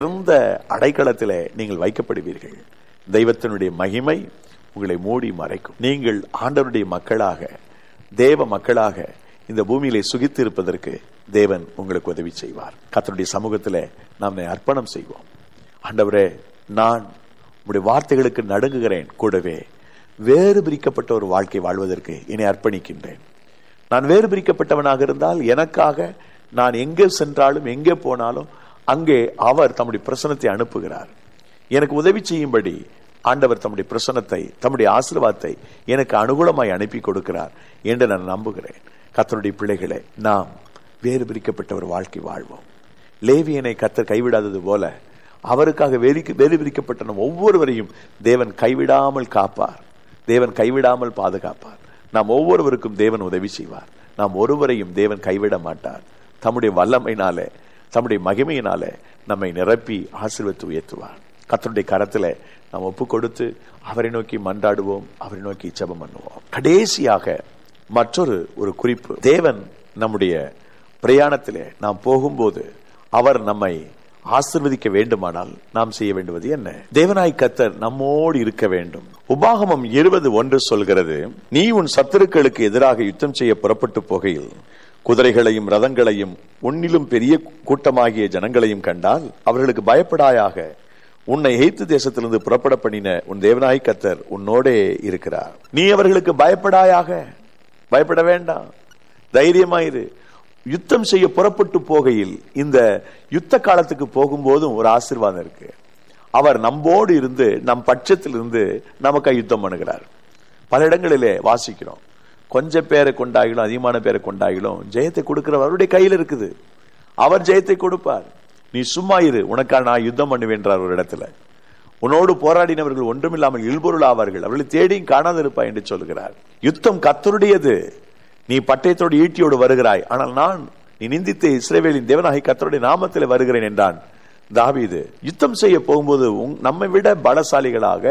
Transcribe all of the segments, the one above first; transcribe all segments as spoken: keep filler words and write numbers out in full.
சிறந்த அடைக்கலத்திலே நீங்கள் வைக்கப்படுவீர்கள். தெய்வத்தினுடைய மகிமை உங்களை மூடி மறைக்கும். நீங்கள் ஆண்டவருடைய மக்களாக, தேவ மக்களாக இந்த பூமியிலே சுகித்து இருப்பதற்கு தேவன் உங்களுக்கு உதவி செய்வார். கர்த்தருடைய சமூகத்திலே நாம் அர்ப்பணம் செய்வோம். ஆண்டவரே, நான் உங்களுடைய வார்த்தைகளுக்கு நடுங்குகிறேன். கூடவே வேறு பிரிக்கப்பட்ட ஒரு வாழ்க்கை வாழ்வதற்கு என்னை அர்ப்பணிக்கின்றேன். நான் வேறு பிரிக்கப்பட்டவனாக இருந்தால் எனக்காக நான் எங்கே சென்றாலும் எங்கே போனாலும் அங்கே அவர் தம்முடைய பிரசன்னத்தை அனுப்புகிறார். எனக்கு உதவி செய்யும்படி ஆண்டவர் தம்முடைய பிரசன்னத்தை, தம்முடைய ஆசீர்வாதத்தை எனக்கு அனுகூலமாய் அனுப்பி கொடுக்கிறார் என்று நான் நம்புகிறேன். கர்த்தருடைய பிள்ளைகளே, நாம் வேறு பிரிக்கப்பட்ட ஒரு வாழ்க்கை வாழ்வோம். லேவியனை கர்த்தர் கைவிடாதது போல அவருக்காக வேறு வேறு பிரிக்கப்பட்ட நம் ஒவ்வொருவரையும் தேவன் கைவிடாமல் காப்பார். தேவன் கைவிடாமல் பாதுகாப்பார். நாம் ஒவ்வொருவருக்கும் தேவன் உதவி செய்வார். நாம் ஒருவரையும் தேவன் கைவிட மாட்டார். தம்முடைய வல்லமையினாலே, தம்முடைய மகிமையினாலே நம்மை நிரப்பி ஆசீர்வதித்து உயர்த்துவார். கர்த்தருடைய கரத்திலே நாம் ஒப்பு கொடுத்து அவரை நோக்கி மன்றாடுவோம், அவரை நோக்கி ஜெபம் பண்ணுவோம். கடைசியாக மற்றொரு ஒரு குறிப்பு, தேவன் நம்முடைய பிரயாணத்திலே நாம் போகும்போது அவர் நம்மை ஆசீர்வதிக்க வேண்டுமானால் நாம் செய்ய வேண்டுவது என்ன? தேவனாய் கர்த்தர் நம்மோடு இருக்க வேண்டும். உபாகமம் இருபது ஒன்று சொல்கிறது, நீ உன் சத்துருக்களுக்கு எதிராக யுத்தம் செய்ய புறப்பட்டு போகையில் குதிரைகளையும் ரதங்களையும் உன்னிலும் பெரிய கூட்டமாகிய ஜனங்களையும் கண்டால் அவர்களுக்கு பயப்படாயாக. உன்னை எகிப்து தேசத்திலிருந்து புறப்பட பண்ணின உன் தேவனாய் கர்த்தர் உன்னோடே இருக்கிறார். நீ அவர்களுக்கு பயப்படாயாக. பயப்பட வேண்டாம், தைரியமாயிரு. யுத்தம் செய்ய புறப்பட்டு போகையில், இந்த யுத்த காலத்துக்கு போகும்போதும் ஒரு ஆசீர்வாதம் இருக்கு. அவர் நம்மோடு இருந்து நம் பட்சத்தில் இருந்து நமக்கு யுத்தம் பண்ணுகிறார். பல இடங்களிலே வாசிக்கிறோம், கொஞ்சம் பேரை கொண்டாகிலும் அதிகமான பேரை கொண்டாகிலும் ஜெயத்தை கொடுக்கிறவர் அவருடைய கையில் இருக்குது. அவர் ஜெயத்தை கொடுப்பார். நீ சும்மா இரு, உனக்காக நான் யுத்தம் பண்ணுவேன்றார் ஒரு இடத்துல. உன்னோடு போராடினவர்கள் ஒன்றுமில்லாமல் இல்பொருள் ஆவார்கள், அவர்களை தேடியும் காணாதிருப்பாய் என்று சொல்கிறார். யுத்தம் கர்த்தருடையது. நீ பட்டயத்தோடு ஈட்டியோடு வருகிறாய், ஆனால் நான் நீ நிந்தித்த இஸ்ரவேலின் தேவனாகிய கர்த்தருடைய நாமத்தில் வருகிறேன் என்றான் தாவீது. யுத்தம் செய்ய போகும்போது நம்மை விட பலசாலிகளாக,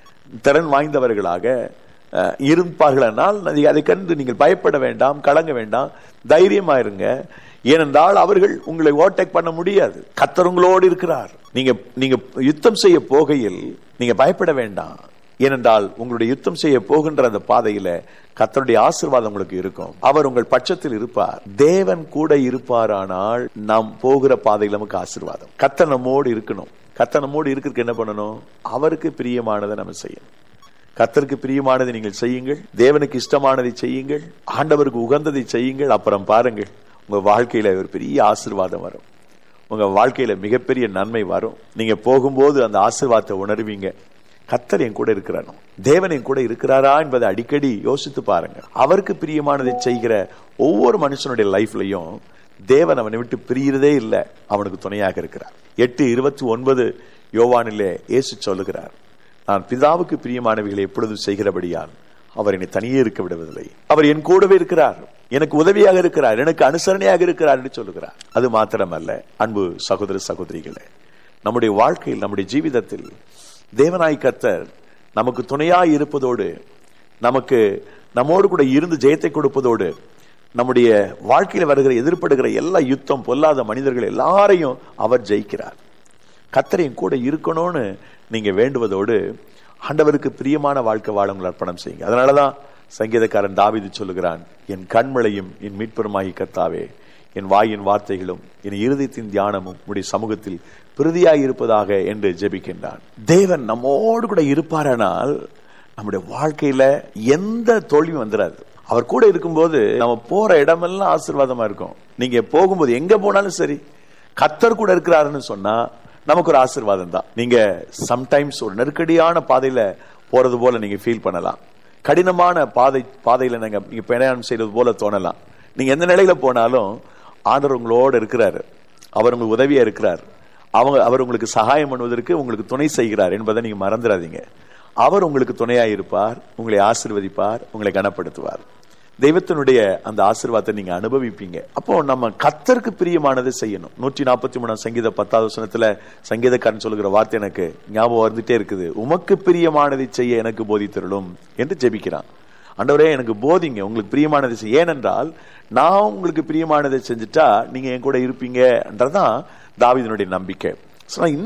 திறன் வாய்ந்தவர்களாக இருப்பார்களானால் அதை கண்டு நீங்கள் பயப்பட வேண்டாம், கலங்க வேண்டாம், தைரியமாயிருங்க. ஏனென்றால் அவர்கள் உங்களை ஓவர்டேக் பண்ண முடியாது. கர்த்தர் உங்களோடு இருக்கிறார். நீங்க நீங்க யுத்தம் செய்ய போகையில் நீங்க பயப்பட வேண்டாம். ஏனென்றால் உங்களுடைய யுத்தம் செய்ய போகின்ற அந்த பாதையில கர்த்தருடைய ஆசீர்வாதம் உங்களுக்கு இருக்கும். அவர் உங்கள் பட்சத்தில் இருப்பார். தேவன் கூட இருப்பாரானால் நாம் போகிற பாதையில் நமக்கு ஆசீர்வாதம். கர்த்தர் நம்மோடு இருக்கணும். கர்த்தர் நம்மோடு இருக்கிறதுக்கு என்ன பண்ணணும்? அவருக்கு பிரியமானதை நம்ம செய்யணும். கர்த்தருக்கு பிரியமானதை நீங்கள் செய்யுங்கள், தேவனுக்கு இஷ்டமானதை செய்யுங்கள், ஆண்டவருக்கு உகந்ததை செய்யுங்கள். அப்புறம் பாருங்கள், உங்க வாழ்க்கையில ஒரு பெரிய ஆசீர்வாதம் வரும். உங்க வாழ்க்கையில மிகப்பெரிய நன்மை வரும். நீங்க போகும்போது அந்த ஆசீர்வாதத்தை உணர்வீங்க. கர்த்தர் என் கூட இருக்கிறானோ, தேவன் என் கூட இருக்கிறாரா என்பதை அடிக்கடி யோசித்து பாருங்க. அவருக்கு பிரியமானதை செய்கிற ஒவ்வொரு மனுஷனுடைய லைஃப்லையும் தேவன் அவனை விட்டு பிரியறதே இல்லை, அவனுக்கு துணையாக இருக்கிறார். எட்டு இருபத்தி ஒன்பது யோவானிலே இயேசு சொல்லுகிறார், நான் பிதாவுக்கு பிரியமானவைகளை எப்பொழுதும் செய்கிறபடியால் அவர் என்னை தனியே இருக்க விடுவதில்லை. அவர் என் கூடவே இருக்கிறார், எனக்கு உதவியாக இருக்கிறார், எனக்கு அனுசரணையாக இருக்கிறார் என்று சொல்லுகிறார். அது மாத்திரமல்ல, அன்பு சகோதர சகோதரிகளே, நம்முடைய வாழ்க்கையில், நம்முடைய ஜீவிதத்தில் தேவனாய் கர்த்தர் நமக்கு துணையாய் இருப்பதோடு, நமக்கு நம்மோடு கூட இருந்து ஜெயத்தை கொடுப்பதோடு, நம்முடைய வாழ்க்கையில வருகிற எதிர்ப்படுகிற எல்லா யுத்தம், பொல்லாத மனிதர்கள் எல்லாரையும் அவர் ஜெயிக்கிறார். கர்த்தரையும் கூட இருக்கணும்னு நீங்க வேண்டுவதோடு ஆண்டவருக்கு பிரியமான வாழ்க்கை வாழ உங்கள் அர்ப்பணம் செய்யுங்க. அதனாலதான் சங்கீதக்காரன் தாவீது சொல்லுகிறான், என் கண்மலையும் என் மீட்பெருமாகி கர்த்தாவே, என் வாயின் வார்த்தைகளும் என் இருதயத்தின் தியானமும் உடைய சமூகத்தில் பிரதியாய் இருப்பதாக என்று ஜெபிக்கின்றான். தேவன் நம்மோடு கூட இருப்பாரானால் நம்முடைய வாழ்க்கையில எந்த தோல்வியும் வந்துடாது. அவர் கூட இருக்கும்போது நம்ம போற இடமெல்லாம் ஆசீர்வாதமா இருக்கும். நீங்க போகும்போது எங்க போனாலும் சரி, கர்த்தர் கூட இருக்கிறாருன்னு சொன்னா நமக்கு ஒரு ஆசீர்வாதம் தான். நீங்க சம்டைம்ஸ் ஒரு நெருக்கடியான பாதையில போறது போல நீங்க ஃபீல் பண்ணலாம். கடினமான பாதை பாதையில நீங்க நீங்க பிரயாணம் செய்யறது போல தோணலாம். நீங்க எந்த நிலையில போனாலும் ஆண்டவர் உங்களோட இருக்கிறாரு. அவர் உங்களுக்கு உதவியா இருக்கிறார். அவங்க அவர் உங்களுக்கு சகாயம் பண்ணுவதற்கு உங்களுக்கு துணை செய்கிறார் என்பதை நீங்க மறந்துடாதீங்க. அவர் உங்களுக்கு துணையாய் இருப்பார், உங்களை ஆசீர்வதிப்பார், உங்களை கனப்படுத்துவார். தெய்வத்தினுடைய அந்த ஆசீர்வாதத்தை நீங்க அனுபவிப்பீங்க. அப்போ நம்ம கர்த்தருக்கு பிரியமானதை செய்யணும். நூற்றி நாற்பத்தி மூணாம் சங்கீத பத்தாவது வசனத்துல சங்கீதக்காரன் சொல்லுகிற வார்த்தை எனக்கு ஞாபகம் வந்துட்டே இருக்குது. உமக்கு பிரியமானதை செய்ய எனக்கு போதித்தருளும் என்று ஜெபிக்கிறான். ஆண்டவரே, எனக்கு போதிங்க, உங்களுக்கு பிரியமானதை செய்ய. ஏனென்றால் நான் உங்களுக்கு பிரியமானதை செஞ்சுட்டா நீங்க என் கூட இருப்பீங்கன்றதான் தாவீதினுடைய நம்பிக்கை. So,